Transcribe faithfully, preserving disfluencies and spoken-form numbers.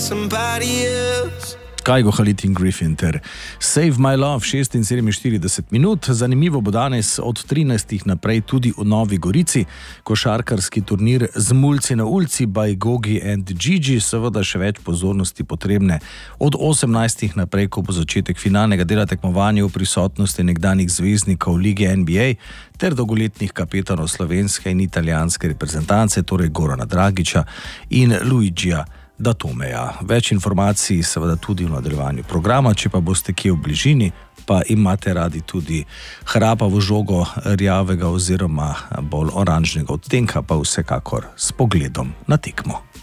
Kygo, Khalid in Griffin ter Save My Love, šest in sedeminštirideset minut. Zanimivo bo danes od trinajstih naprej tudi v Novi Gorici. Košarkarski turnir z mulci na ulici by Gogi and Gigi, seveda še več pozornosti potrebne od osemnajstih naprej, ko bo začetek finalnega dela tekmovanja v prisotnosti nekdanjih zvezdnikov lige N B A ter dolgoletnih kapetanov slovenske in italijanske reprezentance, torej Gorana Dragića in Luigija Datomeja. Več informacij seveda tudi v nadaljevanju programa, če pa boste kje v bližini, pa imate radi tudi hrapavo žogo rjavega oziroma bolj oranžnega odtenka, pa vsekakor s pogledom na tekmo.